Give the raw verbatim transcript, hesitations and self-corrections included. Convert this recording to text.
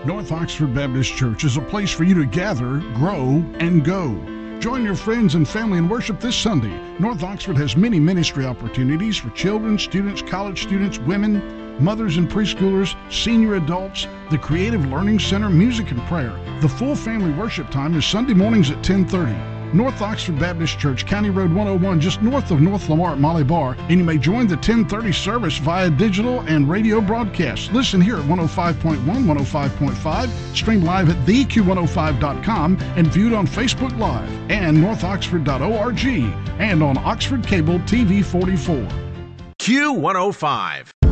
North Oxford Baptist Church is a place for you to gather, grow, and go. Join your friends and family in worship this Sunday. North Oxford has many ministry opportunities for children, students, college students, women, mothers and preschoolers, senior adults, the Creative Learning Center, music and prayer. The full family worship time is Sunday mornings at ten thirty. North Oxford Baptist Church, County Road one oh one, just north of North Lamar at Molly Bar, and you may join the ten thirty service via digital and radio broadcast. Listen here at one oh five point one, one oh five point five, stream live at the q one oh five dot com, and viewed on Facebook Live and north oxford dot org, and on Oxford Cable T V forty-four. Q one oh five.